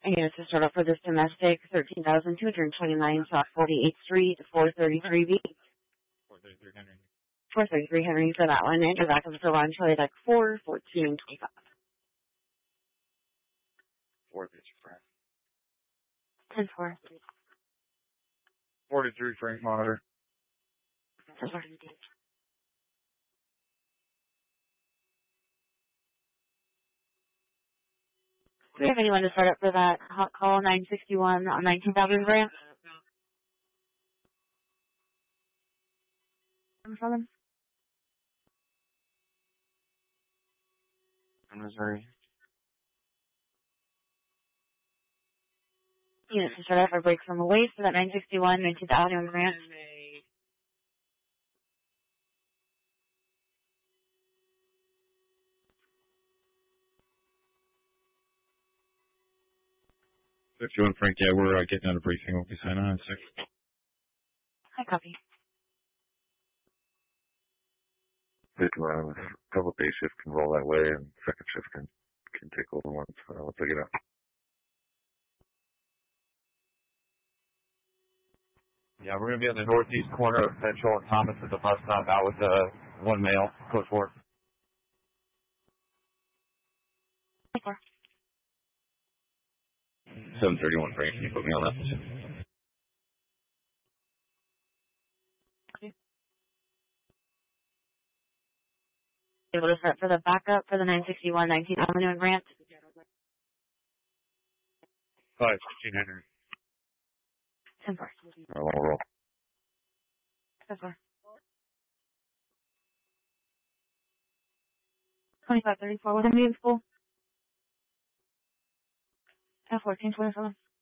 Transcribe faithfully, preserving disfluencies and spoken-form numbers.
And to start off for this domestic, thirteen thousand two hundred twenty-nine South forty-eighth Street, four thirty-three B. four thirty-three Henry. four thirty-three Henry for that one. And back up to Ron Charlie deck four, fourteen, twenty-five. four thirty-three Frank. ten four. forty-three Frank monitor. ten four. Do we have anyone to start up for that hot call nine sixty-one on nineteen thousand ramp? From Missouri. Units to start off our break from the waist for that nine sixty-one, nineteen thousand ramp. fifty-one Frank, yeah, we're uh, getting out of briefing. We'll be signing on in six. Hi, copy. fifty-one, a couple day shift can roll that way, and second shift can, can take over once, uh, once I get out. Yeah, we're going to be on the northeast corner of Central and Thomas at the bus stop. Out with uh, one male, code four. four. seven thirty-one Frank, can you put me on that position? Able to start for the backup for the nine sixty-one, nineteenth Avenue and Grant. five fifteen Henry. ten four. I won't roll. ten four. twenty-five thirty-four, what are you full? ten fourteen twenty-seven.